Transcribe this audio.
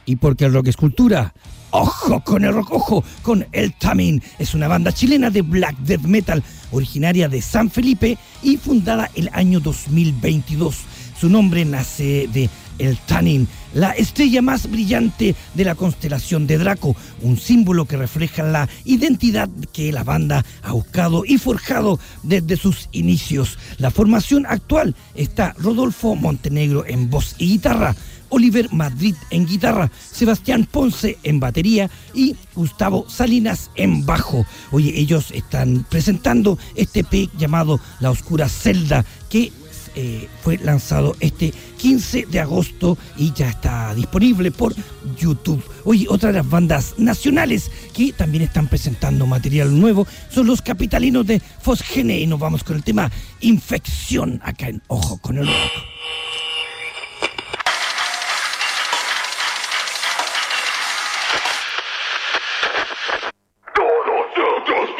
Y porque el rock es cultura, ojo con el rock, ojo con El Tamín. Es una banda chilena de black death metal, originaria de San Felipe y fundada el año 2022. Su nombre nace de El Tamín, la estrella más brillante de la constelación de Draco, un símbolo que refleja la identidad que la banda ha buscado y forjado desde sus inicios. La formación actual está Rodolfo Montenegro en voz y guitarra, Oliver Madrid en guitarra, Sebastián Ponce en batería y Gustavo Salinas en bajo. Oye, ellos están presentando este EP llamado La Oscura Celda, que fue lanzado este 15 de agosto y ya está disponible por YouTube. Oye, otra de las bandas nacionales que también están presentando material nuevo son los capitalinos de Fosgene, y nos vamos con el tema Infección acá en Ojo con el Rock.